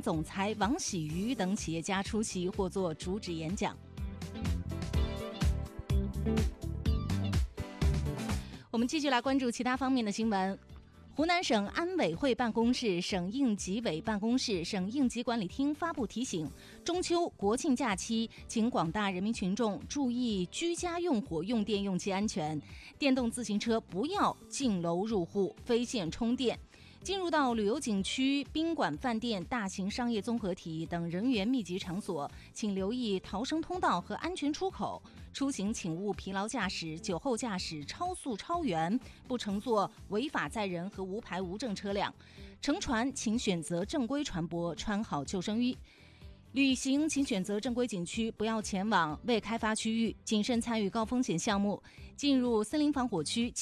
总裁王喜瑜等企业家出席或做主旨演讲。我们继续来关注其他方面的新闻。湖南省安委会办公室、省应急委办公室、省应急管理厅发布提醒：中秋、国庆假期，请广大人民群众注意居家用火用电用气安全，电动自行车不要进楼入户、非线充电。进入到旅游景区、宾馆、饭店、大型商业综合体等人员密集场所，请留意逃生通道和安全出口。出行请勿疲劳驾驶、酒后驾驶、超速超员，不乘坐违法载人和无牌无证车辆。乘船请选择正规船舶，穿好救生衣。旅行请选择正规景区，不要前往未开发区域，谨慎参与高风险项目。进入森林防火区